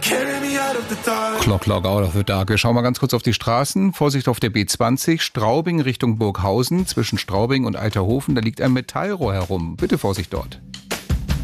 Clock out of the dark. Wir schauen mal ganz kurz auf die Straßen. Vorsicht auf der B20, Straubing Richtung Burghausen. Zwischen Straubing und Alterhofen, da liegt ein Metallrohr herum. Bitte Vorsicht dort.